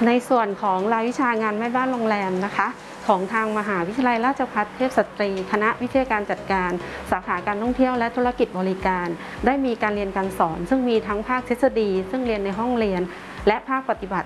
ในส่วนของรายวิชางานแม่บ้านโรงแรมนะคะของทางมหาวิทยาลัยราชภัฏเทพสตรีคณะวิทยาการจัดการสาขาการท่องเที่ยวและธุรกิจบริการได้มีการเรียนการสอนซึ่งมีทั้งภาคทฤษฎีซึ่งเรียนในห้องเรียนและภาคปฏิบัติ